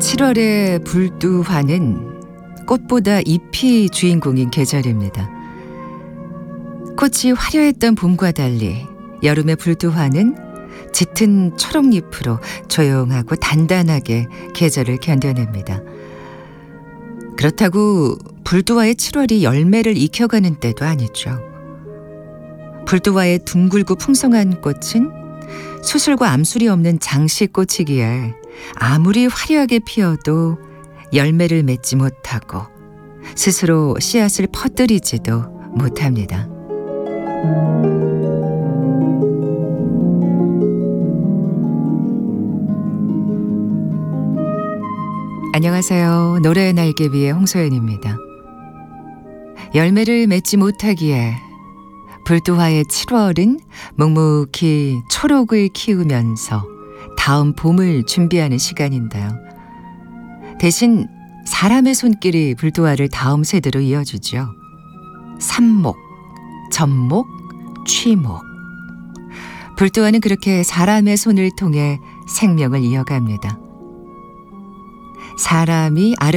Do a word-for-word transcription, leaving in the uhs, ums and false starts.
칠월의 불두화는 꽃보다 잎이 주인공인 계절입니다. 꽃이 화려했던 봄과 달리 여름의 불두화는 짙은 초록잎으로 조용하고 단단하게 계절을 견뎌냅니다. 그렇다고 불두화의 칠월이 열매를 익혀가는 때도 아니죠. 불두화의 둥글고 풍성한 꽃은 수술과 암술이 없는 장식꽃이기에 아무리 화려하게 피어도 열매를 맺지 못하고 스스로 씨앗을 퍼뜨리지도 못합니다. 안녕하세요. 노래의 날개비의 홍소연입니다. 열매를 맺지 못하기에 불두화의 칠월은 묵묵히 초록을 키우면서 다음 봄을 준비하는 시간인데요. 대신 사람의 손길이 불두화를 다음 세대로 이어주죠. 삽목, 접목, 취목. 불두화는 그렇게 사람의 손을 통해 생명을 이어갑니다. 사람이 아름